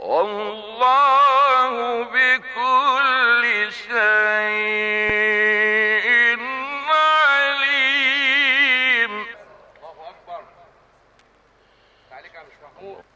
والله بكل شيء عليم. الله أكبر. تعليق على مش محمود.